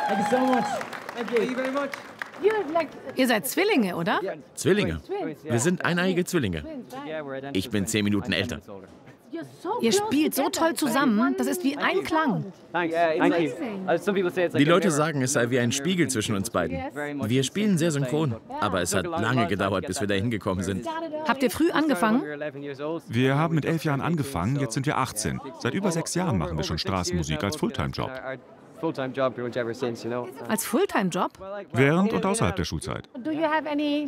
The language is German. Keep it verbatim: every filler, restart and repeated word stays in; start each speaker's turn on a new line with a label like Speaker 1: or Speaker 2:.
Speaker 1: Ihr seid Zwillinge, oder?
Speaker 2: Zwillinge. Wir sind eineiige Zwillinge. Ich bin zehn Minuten älter.
Speaker 1: Ihr spielt so toll zusammen, das ist wie ein Klang.
Speaker 2: Die Leute sagen, es sei wie ein Spiegel zwischen uns beiden. Wir spielen sehr synchron, aber es hat lange gedauert, bis wir dahin gekommen sind.
Speaker 1: Habt ihr früh angefangen?
Speaker 3: Wir haben mit elf Jahren angefangen, jetzt sind wir achtzehn. Seit über sechs Jahren machen wir schon Straßenmusik als Fulltime-Job.
Speaker 1: Als Fulltime-Job?
Speaker 3: Während und außerhalb der Schulzeit.